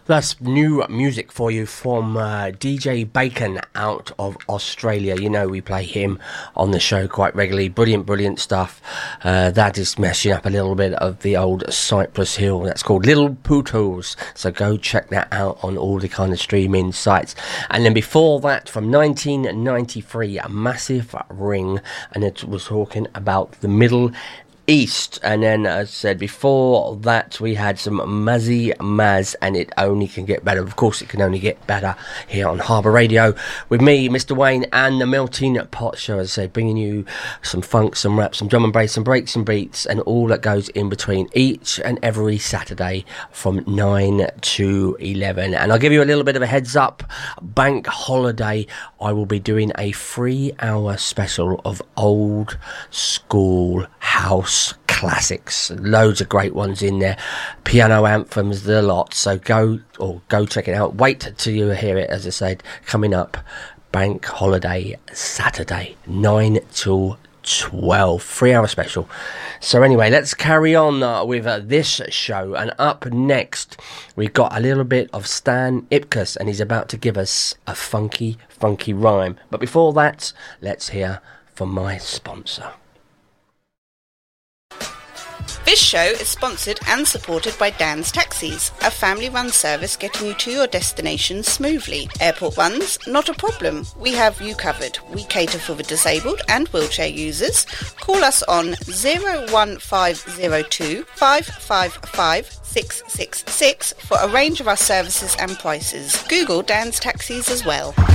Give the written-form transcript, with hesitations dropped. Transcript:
That's new music for you from DJ Bacon out of Australia. You know, we play him on the show quite regularly. Brilliant stuff. That is meshing up a little bit of the old Cypress Hill. That's called Little Putos. So go check that out on all the kind of streaming sites. And then before that, from 1993, a Massive Ring. And it was talking about the Middle East. And then, as I said before that, we had some Mazzy Maz, and it only can get better. Of course, it can only get better here on Harbour Radio with me, Mr. Wayne, and the Melting Pot Show. As I said, bringing you some funk, some rap, some drum and bass, some breaks and beats, and all that goes in between each and every Saturday from 9 to 11. And I'll give you a little bit of a heads up. Bank holiday, I will be doing a 3-hour special of old school house classics. Loads of great ones in there, piano anthems, the lot. So go check it out. Wait till you hear it. As I said, coming up, bank holiday Saturday, 9 till 12, 3-hour special. So anyway, let's carry on with this show. And up next, we've got a little bit of Stan Ipkiss, and he's about to give us a funky rhyme. But before that, let's hear from my sponsor. This show is sponsored and supported by Dan's Taxis, a family-run service getting you to your destination smoothly. Airport runs? Not a problem. We have you covered. We cater for the disabled and wheelchair users. Call us on 01502 555 666 for a range of our services and prices. Google Dan's Taxis as well.